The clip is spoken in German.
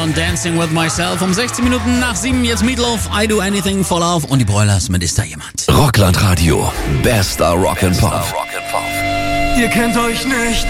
und Dancing with Myself. Um 16 Minuten nach 7 jetzt Meatloaf, I Do Anything for Love und die Broilers mit Ist da jemand? Rockland Radio, bester Rock'n'Pop. Ihr kennt euch nicht.